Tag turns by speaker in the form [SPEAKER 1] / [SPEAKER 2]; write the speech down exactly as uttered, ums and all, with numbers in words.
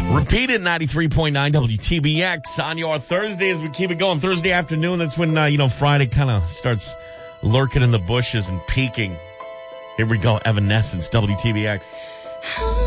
[SPEAKER 1] Repeat it, ninety-three point nine W T B X on your Thursdays. We keep it going. Thursday afternoon, that's when, uh, you know, Friday kind of starts lurking in the bushes and peeking. Here we go, Evanescence, W T B X.